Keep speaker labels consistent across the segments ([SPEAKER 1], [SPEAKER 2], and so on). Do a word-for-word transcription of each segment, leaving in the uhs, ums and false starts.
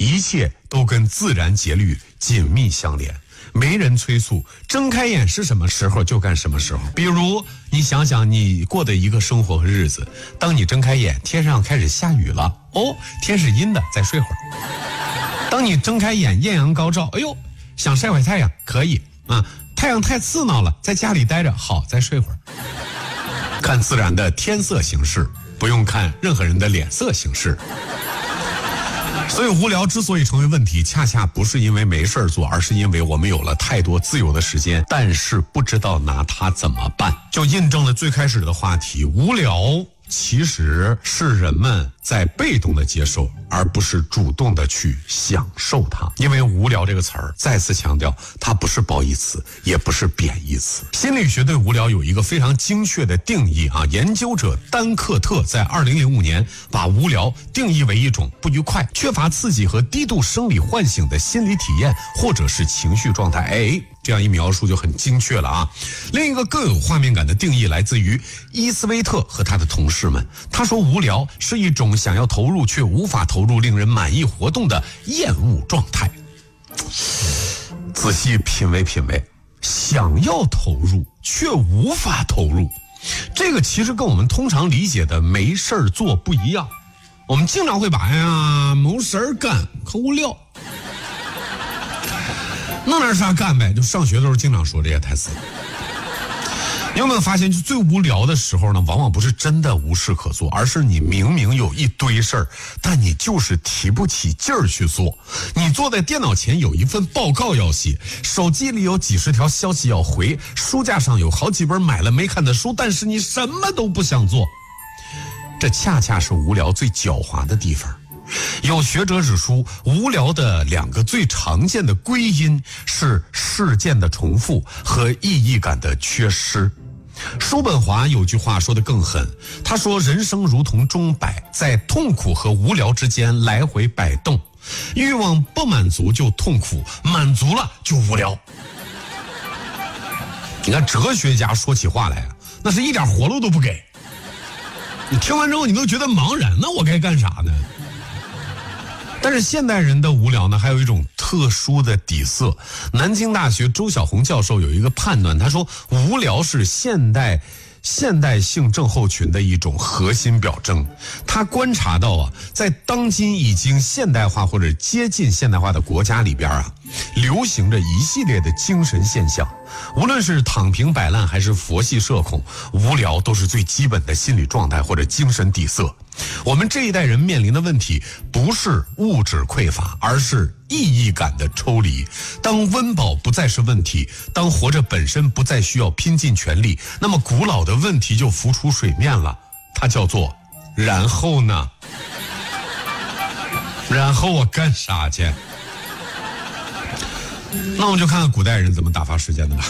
[SPEAKER 1] 一切都跟自然节律紧密相连。没人催促，睁开眼是什么时候就干什么时候。比如你想想你过的一个生活和日子，当你睁开眼，天上开始下雨了，哦，天是阴的，再睡会儿。当你睁开眼，艳阳高照，哎呦，想晒会太阳可以啊，太阳太刺挠了，在家里待着好，再睡会儿。看自然的天色行事，不用看任何人的脸色行事。所以无聊之所以成为问题，恰恰不是因为没事做，而是因为我们有了太多自由的时间，但是不知道拿它怎么办。就印证了最开始的话题，无聊其实是人们在被动的接受，而不是主动的去享受它。因为无聊这个词儿，再次强调，它不是褒义词，也不是贬义词。心理学对无聊有一个非常精确的定义啊，研究者丹克特在二零零五年把无聊定义为一种不愉快、缺乏刺激和低度生理唤醒的心理体验或者是情绪状态。哎，这样一描述就很精确了啊。另一个更有画面感的定义来自于伊斯威特和他的同事们，他说无聊是一种想要投入却无法投入令人满意活动的厌恶状态。仔细品味品味，想要投入却无法投入，这个其实跟我们通常理解的没事儿做不一样。我们经常会把哎呀没事儿干可无聊，弄点啥干呗，就上学的时候经常说这些台词。你有没有发现，就最无聊的时候呢，往往不是真的无事可做，而是你明明有一堆事儿，但你就是提不起劲儿去做。你坐在电脑前有一份报告要写，手机里有几十条消息要回，书架上有好几本买了没看的书，但是你什么都不想做。这恰恰是无聊最狡猾的地方。有学者指出，无聊的两个最常见的归因是事件的重复和意义感的缺失。叔本华有句话说得更狠，他说人生如同钟摆，在痛苦和无聊之间来回摆动，欲望不满足就痛苦，满足了就无聊。你看哲学家说起话来啊，那是一点活路都不给，你听完之后你都觉得茫然，那我该干啥呢？但是现代人的无聊呢，还有一种特殊的底色。南京大学周小红教授有一个判断，他说无聊是现代现代性症候群的一种核心表征。他观察到啊，在当今已经现代化或者接近现代化的国家里边啊，流行着一系列的精神现象。无论是躺平摆烂还是佛系社恐，无聊都是最基本的心理状态或者精神底色。我们这一代人面临的问题不是物质匮乏，而是意义感的抽离。当温饱不再是问题，当活着本身不再需要拼尽全力，那么古老的问题就浮出水面了，它叫做然后呢？然后我干啥去？那我们就看看古代人怎么打发时间的吧。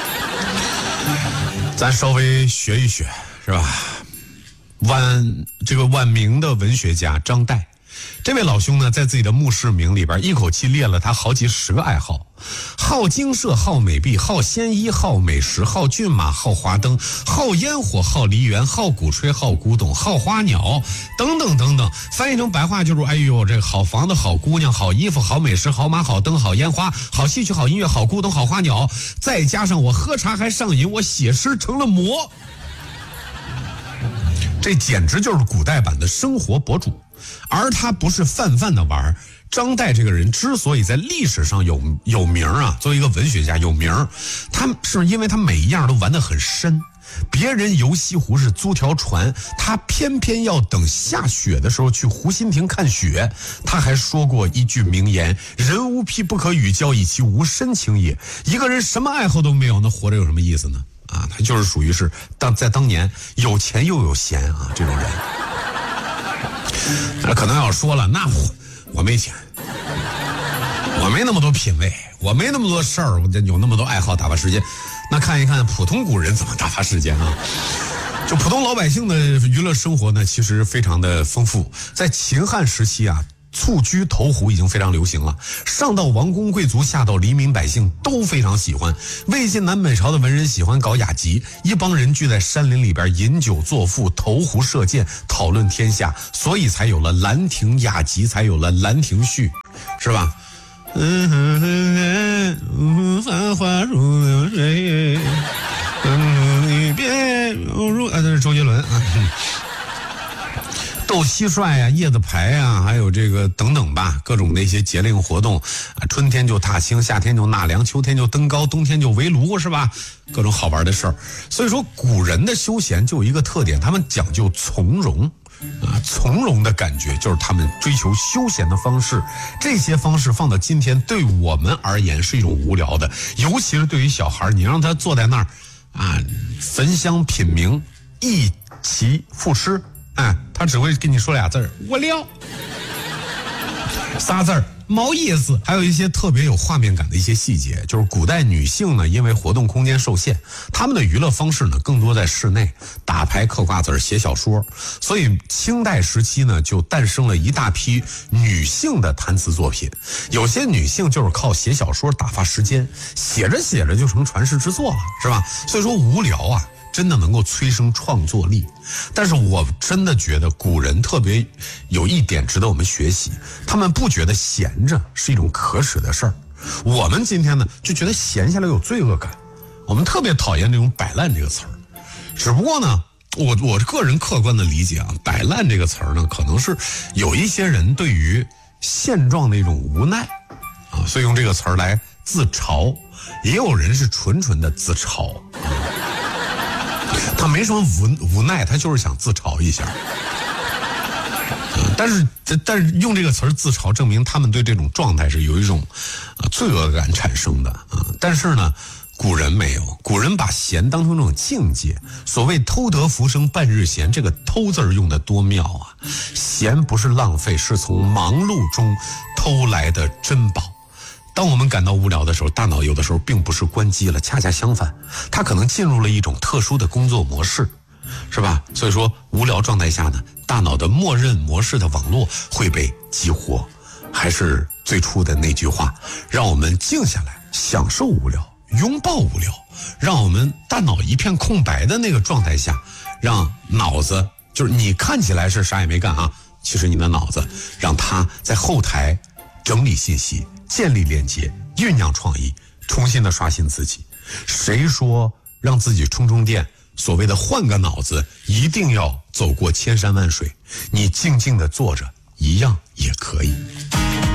[SPEAKER 1] 咱稍微学一学，是吧？晚这个晚明的文学家张岱，这位老兄呢，在自己的墓室铭里边一口气列了他好几十个爱好：好精舍，好美壁，好鲜衣，好美食，好骏马，好华灯，好烟火，好梨园，好鼓吹，好古董，好花鸟，等等等等。翻译成白话就是：哎呦，这个好房子，好姑娘，好衣服，好美食，好马，好灯，好烟花，好戏曲，好音乐，好古董，好花鸟，再加上我喝茶还上瘾，我写诗成了魔。这简直就是古代版的生活博主，而他不是泛泛的玩。张岱这个人之所以在历史上有有名啊，作为一个文学家有名，他是因为他每一样都玩得很深。别人游西湖是租条船，他偏偏要等下雪的时候去湖心亭看雪。他还说过一句名言：人无癖不可与交，以其无深情也。一个人什么爱好都没有，那活着有什么意思呢？啊，他就是属于是当在当年有钱又有闲啊这种人。那可能要说了，那我我没钱，我没那么多品味，我没那么多事儿，我有那么多爱好打发时间。那看一看普通古人怎么打发时间啊？就普通老百姓的娱乐生活呢，其实非常的丰富。在秦汉时期啊，蹴鞠投壶已经非常流行了，上到王公贵族，下到黎民百姓都非常喜欢。魏晋南北朝的文人喜欢搞雅集，一帮人聚在山林里边饮酒作赋，投壶射箭，讨论天下，所以才有了兰亭雅集，才有了兰亭序。 是吧？嗯哼哼，繁花如流水，嗯，一别如啊，这是周杰伦啊。斗蟋蟀呀、叶子牌呀，还有这个等等吧，各种的一些节令活动啊，春天就踏青，夏天就纳凉，秋天就登高，冬天就围炉，是吧？各种好玩的事儿。所以说，古人的休闲就有一个特点，他们讲究从容啊，从容的感觉就是他们追求休闲的方式。这些方式放到今天，对我们而言是一种无聊的，尤其是对于小孩，你让他坐在那儿啊，焚香品茗，一其赋诗。哎，他只会跟你说俩字儿无聊，仨字儿毛意思。还有一些特别有画面感的一些细节，就是古代女性呢，因为活动空间受限，她们的娱乐方式呢更多在室内，打牌、嗑瓜子、写小说。所以清代时期呢，就诞生了一大批女性的弹词作品。有些女性就是靠写小说打发时间，写着写着就成传世之作了，是吧？所以说无聊啊，真的能够催生创作力。但是我真的觉得古人特别有一点值得我们学习，他们不觉得闲着是一种可耻的事儿。我们今天呢就觉得闲下来有罪恶感，我们特别讨厌这种摆烂这个词儿。只不过呢，我我个人客观的理解啊，摆烂这个词儿呢，可能是有一些人对于现状的一种无奈啊，所以用这个词儿来自嘲。也有人是纯纯的自嘲。他没什么无无奈，他就是想自嘲一下。但是但是用这个词儿自嘲，证明他们对这种状态是有一种啊罪恶感产生的啊。但是呢，古人没有，古人把闲当成一种境界。所谓偷得浮生半日闲，这个偷字儿用的多妙啊！闲不是浪费，是从忙碌中偷来的珍宝。当我们感到无聊的时候，大脑有的时候并不是关机了，恰恰相反，它可能进入了一种特殊的工作模式，是吧？所以说无聊状态下呢，大脑的默认模式的网络会被激活。还是最初的那句话，让我们静下来，享受无聊，拥抱无聊，让我们大脑一片空白的那个状态下，让脑子，就是你看起来是啥也没干啊，其实你的脑子让它在后台整理信息，建立连接，酝酿创意，重新的刷新自己。谁说让自己充充电，所谓的换个脑子一定要走过千山万水？你静静的坐着一样也可以。